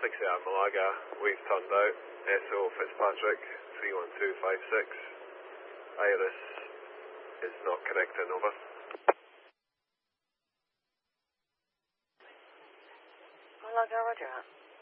6AR Malaga, we've turned out. SO Fitzpatrick, 31256. Iris is not connecting, over. Malaga, roger.